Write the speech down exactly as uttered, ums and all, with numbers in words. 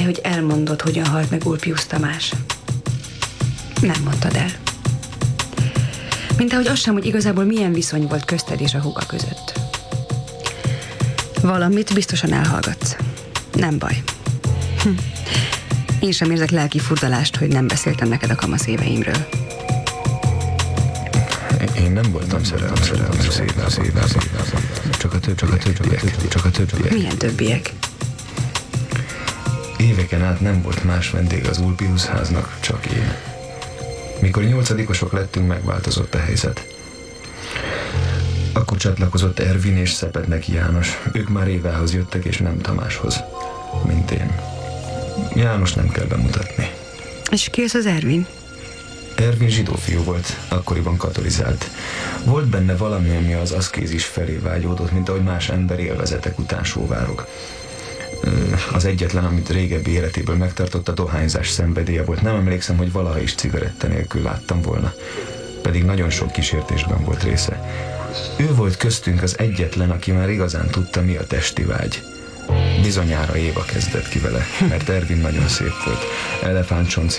hogy elmondod, hogyan halt meg Ulpius Tamás. Nem mondtad el. Mint ahogy az sem, hogy igazából milyen viszony volt közted és a húga között. Valamit biztosan elhallgatsz. Nem baj. Hm. Én sem érzek lelki furdalást, hogy nem beszéltem neked a kamasz éveimről. Én nem voltam szerelmes, szerelmes, szépen, szépen, csak a több, csak a többiek, csak a többiek. Milyen többiek? Éveken át nem volt más vendég az Ulpius háznak, csak én. Mikor nyolcadikosok lettünk, megváltozott a helyzet. Akkor csatlakozott Ervin és Szepetneki János. Ők már Évához jöttek, és nem Tamáshoz, mint én. János nem kell bemutatni. És ki az az Ervin? Ervin zsidó fiú volt, akkoriban katolizált. Volt benne valami, ami az aszkézis felé vágyódott, mint ahogy más ember élvezetek után sóvárog. Az egyetlen, amit régebbi életéből megtartott, a dohányzás szenvedélye volt. Nem emlékszem, hogy valaha is cigaretta nélkül láttam volna. Pedig nagyon sok kísértésben volt része. Ő volt köztünk az egyetlen, aki már igazán tudta, mi a testi vágy. Bizonyára Éva kezdett ki vele, mert Ervin nagyon szép volt. Elefántcsonc